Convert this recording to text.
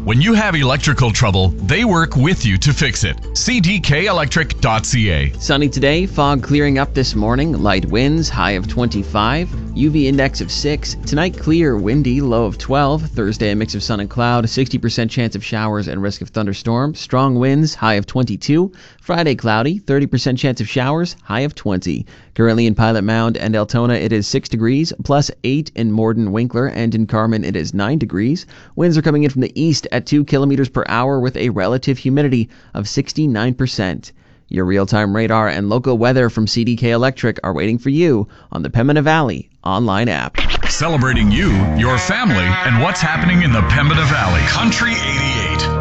When you have electrical trouble, they work with you to fix it. cdkelectric.ca. Sunny today, fog clearing up this morning, light winds, high of 25, UV index of 6. Tonight, clear, windy, low of 12. Thursday, a mix of sun and cloud, 60% chance of showers and risk of thunderstorms. Strong winds, high of 22. Friday, cloudy, 30% chance of showers, high of 20. Currently in Pilot Mound and Altona, it is 6 degrees, plus 8 in Morden, Winkler, and in Carmen, it is 9 degrees. Winds are coming in from the east at 2 kilometers per hour with a relative humidity of 69%. Your real-time radar and local weather from CDK Electric are waiting for you on the Pembina Valley online app. Celebrating you, your family, and what's happening in the Pembina Valley. Country 88.